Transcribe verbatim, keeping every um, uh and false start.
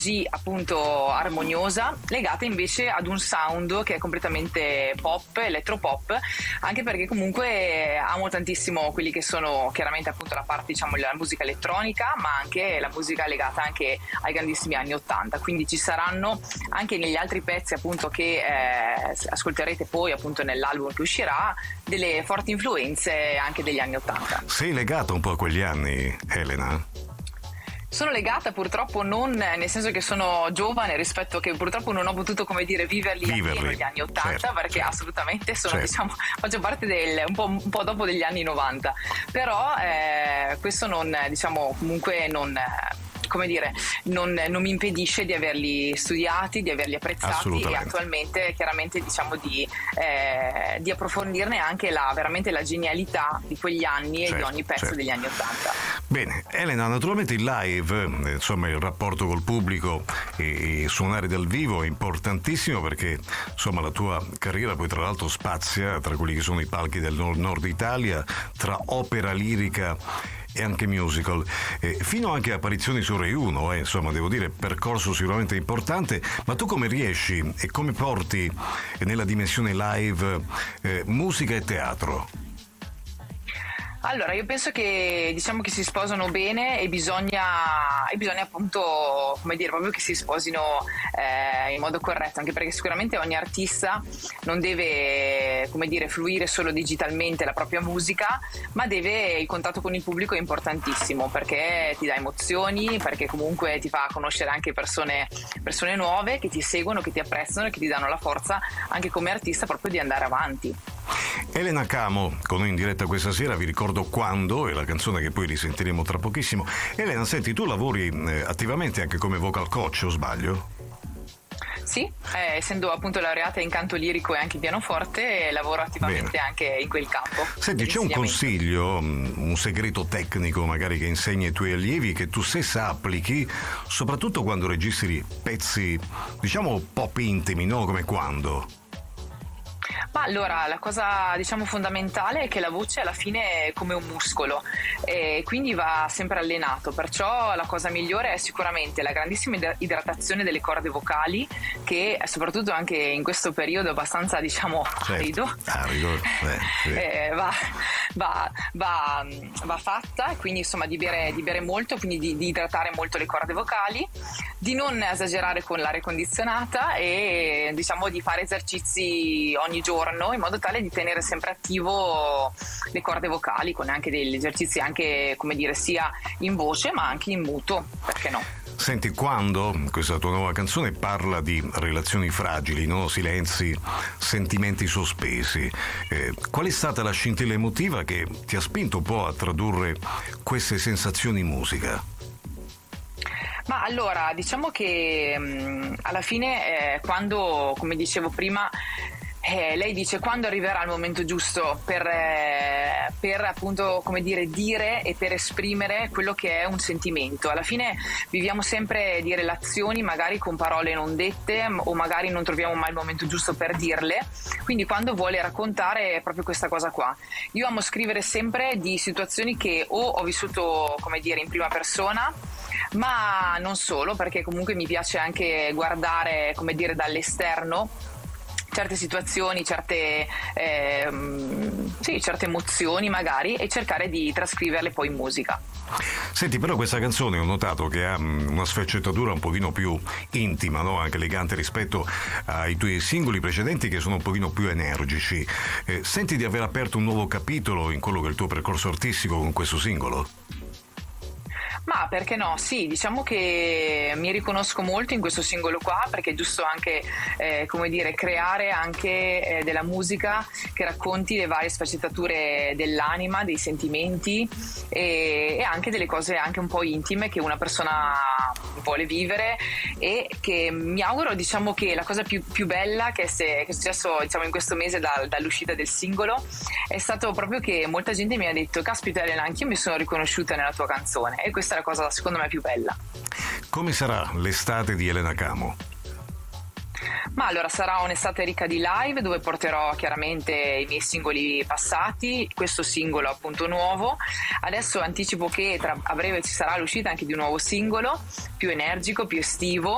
appunto armoniosa, legata invece ad un sound che è completamente pop, elettropop, anche perché comunque amo tantissimo quelli che sono chiaramente appunto la parte, diciamo, la musica elettronica, ma anche la musica legata anche ai grandissimi anni ottanta, quindi ci saranno anche negli altri pezzi appunto che eh, ascolterete poi appunto nell'album che uscirà delle forti influenze anche degli anni ottanta. Sei legata un po' a quegli anni, Elena? Sono legata purtroppo non nel senso che sono giovane rispetto che purtroppo non ho potuto, come dire, viverli, Viverli. appieno gli anni ottanta, Certo, perché certo. assolutamente sono, Certo. diciamo, faccio parte del un po', un po' dopo degli anni novanta, però eh, questo non, diciamo, comunque non, come dire, non, non mi impedisce di averli studiati, di averli apprezzati e Assolutamente. attualmente chiaramente, diciamo, di, eh, di approfondirne anche la, veramente la genialità di quegli anni e Certo, di ogni pezzo certo. degli anni ottanta. Bene, Elena, naturalmente il live, eh, insomma il rapporto col pubblico e, e suonare dal vivo è importantissimo perché insomma la tua carriera poi tra l'altro spazia tra quelli che sono i palchi del nord, nord Italia, tra opera lirica e anche musical, eh, fino anche a apparizioni su Rai uno, eh, insomma devo dire percorso sicuramente importante, ma tu come riesci e come porti nella dimensione live eh, musica e teatro? Allora, io penso che diciamo che si sposano bene e bisogna, e bisogna appunto, come dire, proprio che si sposino eh, in modo corretto, anche perché sicuramente ogni artista non deve, come dire, fluire solo digitalmente la propria musica, ma deve, il contatto con il pubblico è importantissimo perché ti dà emozioni, perché comunque ti fa conoscere anche persone, persone nuove che ti seguono, che ti apprezzano e che ti danno la forza anche come artista proprio di andare avanti. Elena Camo con noi in diretta questa sera, vi ricordo Quando, è la canzone che poi risentiremo tra pochissimo. Elena, senti, tu lavori eh, attivamente anche come vocal coach, o sbaglio? Sì, eh, essendo appunto laureata in canto lirico e anche in pianoforte, lavoro attivamente Bene. anche in quel campo. Senti, c'è un dell'insegnamento. consiglio, mm, un segreto tecnico magari che insegni ai tuoi allievi che tu stessa applichi, soprattutto quando registri pezzi, diciamo, pop intimi, no? Come Quando? Ma allora, la cosa diciamo fondamentale è che la voce alla fine è come un muscolo e quindi va sempre allenato, perciò la cosa migliore è sicuramente la grandissima id- idratazione delle corde vocali, che soprattutto anche in questo periodo abbastanza, diciamo, arido, Certo. Arido, eh, sì. eh, va, va, va, va fatta, quindi insomma di bere, di bere molto, quindi di, di idratare molto le corde vocali, di non esagerare con l'aria condizionata e diciamo di fare esercizi ogni giorno in modo tale di tenere sempre attivo le corde vocali, con anche degli esercizi anche, come dire, sia in voce ma anche in muto, perché no? Senti, Quando, questa tua nuova canzone, parla di relazioni fragili, no? Silenzi, sentimenti sospesi. Eh, qual è stata la scintilla emotiva che ti ha spinto un po' a tradurre queste sensazioni in musica? Ma allora, diciamo che mh, alla fine, eh, quando, come dicevo prima, eh, lei dice quando arriverà il momento giusto per, eh, per appunto, come dire, dire e per esprimere quello che è un sentimento. Alla fine viviamo sempre di relazioni magari con parole non dette o magari non troviamo mai il momento giusto per dirle, quindi quando vuole raccontare è proprio questa cosa qua. Io amo scrivere sempre di situazioni che o ho vissuto, come dire, in prima persona, ma non solo, perché comunque mi piace anche guardare, come dire, dall'esterno certe situazioni, certe, ehm, sì, certe emozioni magari, e cercare di trascriverle poi in musica. Senti, però questa canzone ho notato che ha mm, una sfaccettatura un pochino più intima, no? Anche elegante rispetto ai tuoi singoli precedenti che sono un pochino più energici. Eh, senti di aver aperto un nuovo capitolo in quello che è il tuo percorso artistico con questo singolo? Ma perché no? Sì, diciamo che mi riconosco molto in questo singolo qua, perché è giusto anche, eh, come dire, creare anche eh, della musica che racconti le varie sfaccettature dell'anima, dei sentimenti e, e anche delle cose anche un po' intime che una persona vuole vivere, e che mi auguro, diciamo, che la cosa più, più bella che, se, che è successo, diciamo, in questo mese da, dall'uscita del singolo è stato proprio che molta gente mi ha detto: caspita Elena, anch'io mi sono riconosciuta nella tua canzone, e questa è la cosa secondo me più bella. Come sarà l'estate di Elena Camo? Ma allora sarà un'estate ricca di live, dove porterò chiaramente i miei singoli passati, questo singolo appunto nuovo. Adesso anticipo che tra, a breve ci sarà l'uscita anche di un nuovo singolo più energico, più estivo,